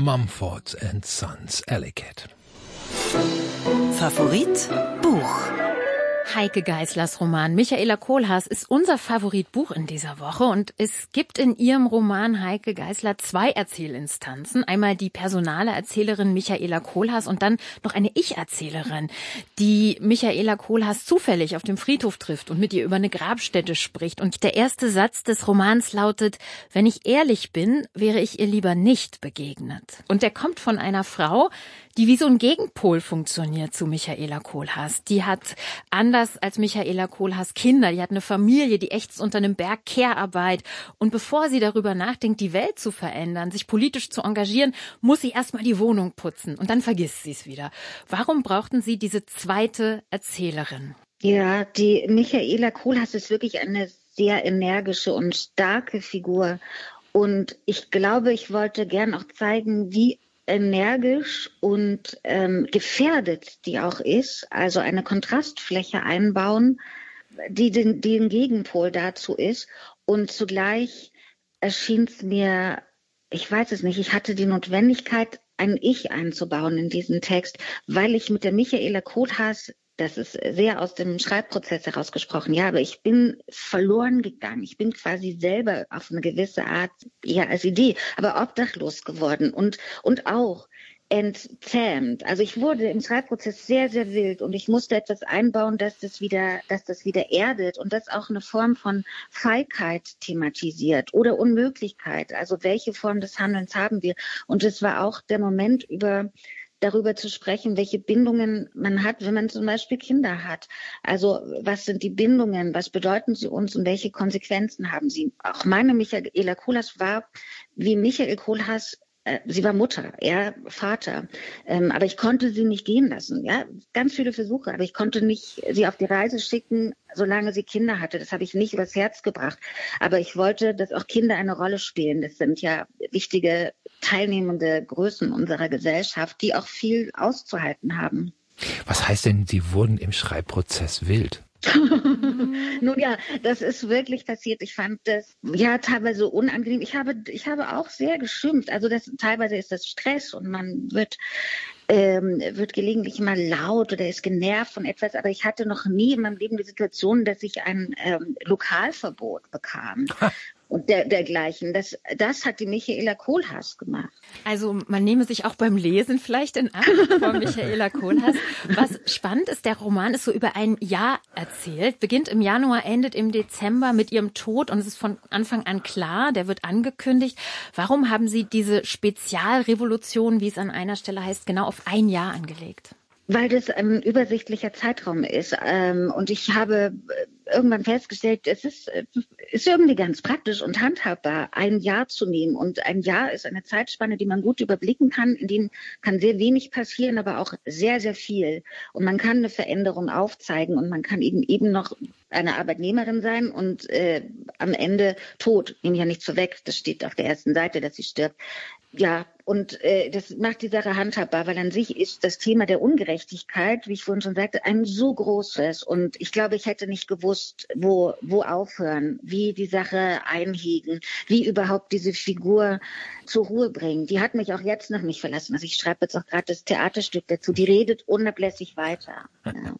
Mumford & Sons, Alley Cat. Favorit Buch. Heike Geißlers Roman Michaela Kohlhaas ist unser Favoritbuch in dieser Woche und es gibt in ihrem Roman Heike Geißler 2 Erzählinstanzen. Einmal die personale Erzählerin Michaela Kohlhaas und dann noch eine Ich-Erzählerin, die Michaela Kohlhaas zufällig auf dem Friedhof trifft und mit ihr über eine Grabstätte spricht. Und der erste Satz des Romans lautet: Wenn ich ehrlich bin, wäre ich ihr lieber nicht begegnet. Und der kommt von einer Frau, die wie so ein Gegenpol funktioniert zu Michaela Kohlhaas. Die hat anders als Michaela Kohlhaas Kinder, die hat eine Familie, die ächzt unter einem Berg Care-Arbeit. Und bevor sie darüber nachdenkt, die Welt zu verändern, sich politisch zu engagieren, muss sie erstmal die Wohnung putzen und dann vergisst sie es wieder. Warum brauchten Sie diese zweite Erzählerin? Ja, die Michaela Kohlhaas ist wirklich eine sehr energische und starke Figur. Und ich glaube, ich wollte gern auch zeigen, wie energisch und gefährdet die auch ist, also eine Kontrastfläche einbauen, die ein Gegenpol dazu ist. Und zugleich erschien es mir, ich weiß es nicht, ich hatte die Notwendigkeit, ein Ich einzubauen in diesen Text, weil ich mit der Michaela Kohlhaas, das ist sehr aus dem Schreibprozess herausgesprochen, ja, aber ich bin verloren gegangen. Ich bin quasi selber auf eine gewisse Art, ja, als Idee, aber obdachlos geworden und auch entzähmt. Also ich wurde im Schreibprozess sehr, sehr wild und ich musste etwas einbauen, dass das wieder erdet und das auch eine Form von Feigheit thematisiert oder Unmöglichkeit. Also welche Form des Handelns haben wir? Und es war auch der Moment, darüber zu sprechen, welche Bindungen man hat, wenn man zum Beispiel Kinder hat. Also was sind die Bindungen, was bedeuten sie uns und welche Konsequenzen haben sie? Auch meine Michaela Kohlhaas war wie Michael Kohlhaas. Sie war Mutter, er Vater, aber ich konnte sie nicht gehen lassen. Ja, ganz viele Versuche, aber ich konnte nicht sie auf die Reise schicken, solange sie Kinder hatte. Das habe ich nicht übers Herz gebracht. Aber ich wollte, dass auch Kinder eine Rolle spielen. Das sind ja wichtige teilnehmende Größen unserer Gesellschaft, die auch viel auszuhalten haben. Was heißt denn, Sie wurden im Schreibprozess wild? Nun ja, das ist wirklich passiert. Ich fand das ja teilweise unangenehm. Ich habe auch sehr geschimpft. Also teilweise ist das Stress und man wird gelegentlich mal laut oder ist genervt von etwas. Aber ich hatte noch nie in meinem Leben die Situation, dass ich ein Lokalverbot bekam. Und dergleichen. Das hat die Michaela Kohlhaas gemacht. Also man nehme sich auch beim Lesen vielleicht in Acht vor Michaela Kohlhaas. Was spannend ist, der Roman ist so über ein Jahr erzählt, beginnt im Januar, endet im Dezember mit ihrem Tod und es ist von Anfang an klar, der wird angekündigt. Warum haben Sie diese Spezialrevolution, wie es an einer Stelle heißt, genau auf ein Jahr angelegt? Weil das ein übersichtlicher Zeitraum ist. Und ich habe irgendwann festgestellt, es ist irgendwie ganz praktisch und handhabbar, ein Jahr zu nehmen. Und ein Jahr ist eine Zeitspanne, die man gut überblicken kann. In denen kann sehr wenig passieren, aber auch sehr, sehr viel. Und man kann eine Veränderung aufzeigen und man kann eben noch eine Arbeitnehmerin sein und am Ende tot. Nehme ich ja nichts vorweg. Das steht auf der ersten Seite, dass sie stirbt. Ja, und das macht die Sache handhabbar, weil an sich ist das Thema der Ungerechtigkeit, wie ich vorhin schon sagte, ein so großes. Und ich glaube, ich hätte nicht gewusst, wo aufhören, wie die Sache einhegen, wie überhaupt diese Figur zur Ruhe bringen. Die hat mich auch jetzt noch nicht verlassen. Also ich schreibe jetzt auch gerade das Theaterstück dazu. Die redet unablässig weiter. Ja.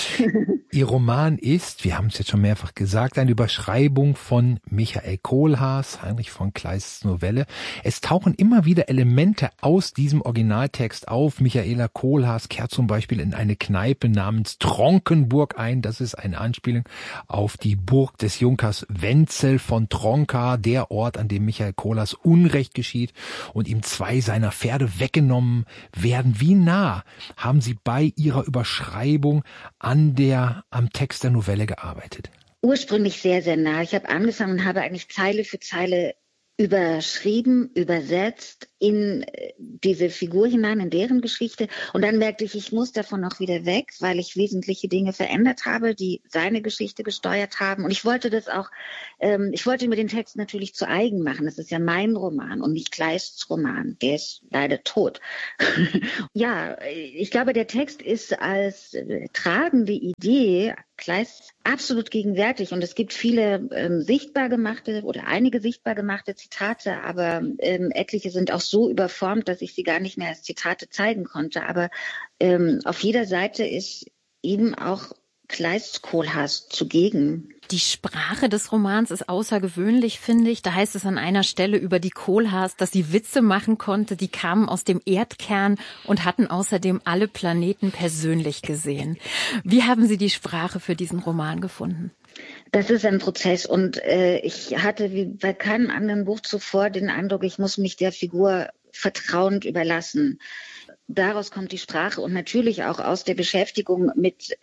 Ihr Roman ist, wir haben es jetzt schon mehrfach gesagt, eine Überschreibung von Michael Kohlhaas, Heinrich von Kleists Novelle. Es tauchen immer wieder Elemente aus diesem Originaltext auf. Michaela Kohlhaas kehrt zum Beispiel in eine Kneipe namens Tronkenburg ein. Das ist eine Anspielung auf die Burg des Junkers Wenzel von Tronka, der Ort, an dem Michael Kohlhaas Unrecht geschieht und ihm 2 seiner Pferde weggenommen werden. Wie nah haben Sie bei Ihrer Überschreibung am Text der Novelle gearbeitet? Ursprünglich sehr, sehr nah. Ich habe angefangen und habe eigentlich Zeile für Zeile überschrieben, übersetzt in diese Figur hinein, in deren Geschichte. Und dann merkte ich muss davon auch wieder weg, weil ich wesentliche Dinge verändert habe, die seine Geschichte gesteuert haben. Und ich wollte das auch, ich wollte mir den Text natürlich zu eigen machen. Das ist ja mein Roman und nicht Kleists Roman. Der ist leider tot. Ja, ich glaube, der Text ist als tragende Idee Kleist absolut gegenwärtig. Und es gibt viele sichtbar gemachte oder einige sichtbar gemachte Zitate, aber etliche sind auch so überformt, dass ich sie gar nicht mehr als Zitate zeigen konnte. Aber auf jeder Seite ist eben auch Kleists Kohlhaas zugegen. Die Sprache des Romans ist außergewöhnlich, finde ich. Da heißt es an einer Stelle über die Kohlhaas, dass sie Witze machen konnte, die kamen aus dem Erdkern und hatten außerdem alle Planeten persönlich gesehen. Wie haben Sie die Sprache für diesen Roman gefunden? Das ist ein Prozess und ich hatte wie bei keinem anderen Buch zuvor den Eindruck, ich muss mich der Figur vertrauend überlassen. Daraus kommt die Sprache und natürlich auch aus der Beschäftigung mit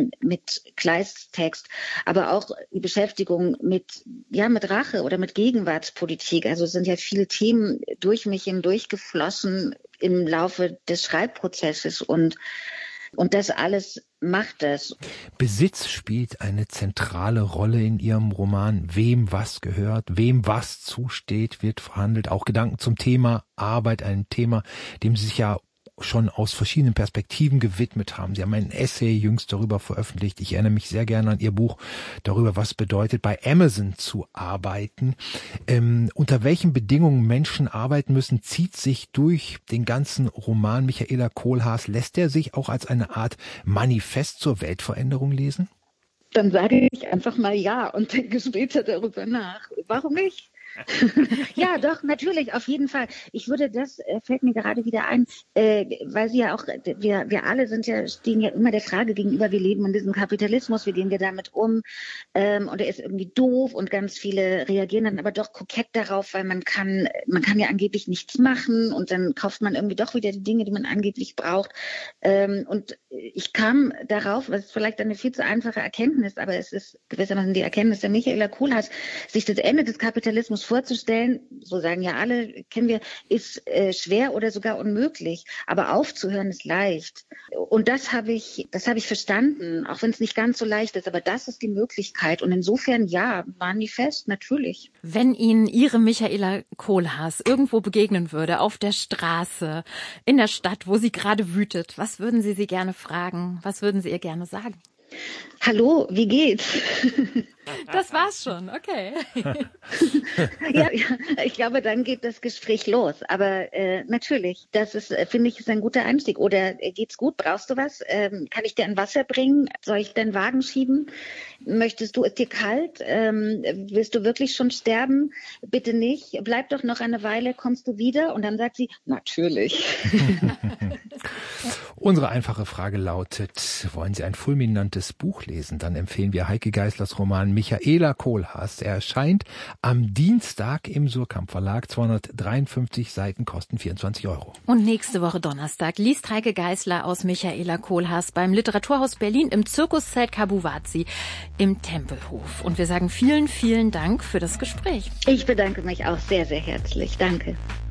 Kleists Text, aber auch die Beschäftigung mit Rache oder mit Gegenwartspolitik. Also es sind ja viele Themen durch mich hindurch geflossen im Laufe des Schreibprozesses und das alles macht es. Besitz spielt eine zentrale Rolle in Ihrem Roman. Wem was gehört, wem was zusteht, wird verhandelt. Auch Gedanken zum Thema Arbeit, ein Thema, dem Sie sich ja schon aus verschiedenen Perspektiven gewidmet haben. Sie haben ein Essay jüngst darüber veröffentlicht. Ich erinnere mich sehr gerne an Ihr Buch darüber, was bedeutet, bei Amazon zu arbeiten. Unter welchen Bedingungen Menschen arbeiten müssen, zieht sich durch den ganzen Roman. Michaela Kohlhaas, lässt er sich auch als eine Art Manifest zur Weltveränderung lesen? Dann sage ich einfach mal ja und denke später darüber nach. Warum nicht? Ja, doch, natürlich, auf jeden Fall. Ich würde, das fällt mir gerade wieder ein, weil Sie ja auch, wir alle stehen ja immer der Frage gegenüber, wir leben in diesem Kapitalismus, wie gehen wir damit um? Und er ist irgendwie doof und ganz viele reagieren dann aber doch kokett darauf, weil man kann ja angeblich nichts machen und dann kauft man irgendwie doch wieder die Dinge, die man angeblich braucht. Und ich kam darauf, was ist vielleicht eine viel zu einfache Erkenntnis, aber es ist gewissermaßen die Erkenntnis der Michaela Kohlhaas, sich das Ende des Kapitalismus vorzustellen, so sagen ja alle, kennen wir, ist schwer oder sogar unmöglich. Aber aufzuhören ist leicht. Und das habe ich verstanden, auch wenn es nicht ganz so leicht ist. Aber das ist die Möglichkeit. Und insofern, ja, Manifest, natürlich. Wenn Ihnen Ihre Michaela Kohlhaas irgendwo begegnen würde, auf der Straße, in der Stadt, wo sie gerade wütet, was würden Sie gerne fragen? Was würden Sie ihr gerne sagen? Hallo, wie geht's? Das war's schon, okay. Ja, ich glaube, dann geht das Gespräch los. Aber natürlich, das ist, finde ich, ist ein guter Einstieg. Oder geht's gut? Brauchst du was? Kann ich dir ein Wasser bringen? Soll ich deinen Wagen schieben? Möchtest du, ist dir kalt? Willst du wirklich schon sterben? Bitte nicht. Bleib doch noch eine Weile. Kommst du wieder? Und dann sagt sie, natürlich. Unsere einfache Frage lautet, wollen Sie ein fulminantes Buch lesen? Dann empfehlen wir Heike Geißlers Roman Michaela Kohlhaas. Er erscheint am Dienstag im Suhrkamp Verlag. 253 Seiten, kosten 24 €. Und nächste Woche Donnerstag liest Heike Geißler aus Michaela Kohlhaas beim Literaturhaus Berlin im Zirkuszelt Kabuwazi im Tempelhof. Und wir sagen vielen, vielen Dank für das Gespräch. Ich bedanke mich auch sehr, sehr herzlich. Danke.